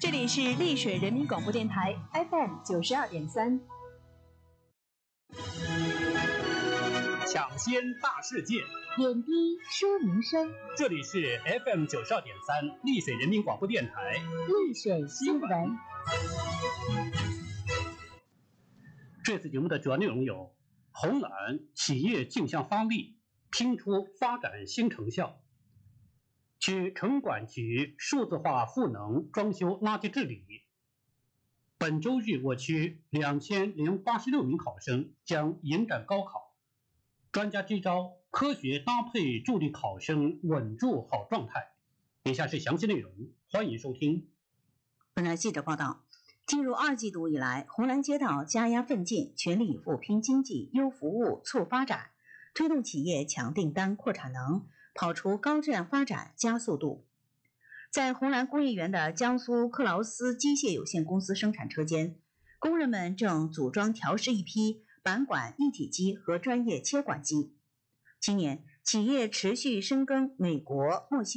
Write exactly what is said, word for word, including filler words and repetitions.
这里是丽水人民广播电台 F M 九十二点三。 抢先大世界， 点滴说民生。 这里是 F M 九十二点三丽水人民广播电台丽水新闻。 这次节目的主要内容有：红蓝企业竞相发力，拼出发展新成效；区城管局数字化赋能装修垃圾治理；本周日我区两千零八十六名考生将迎战高考；专家支招，科学搭配助力考生稳住好状态。以下是详细内容，欢迎收听。 本台记者报道，进入二季度以来，红蓝街道加压奋进，全力以赴拼经济、优服务、促发展，推动企业抢订单、扩产能，跑出高质量发展加速度。在红蓝工业园的江苏克劳斯机械有限公司生产车间，工人们正组装调试一批板管一体机和专业切管机。今年，企业持续深耕美国、墨西哥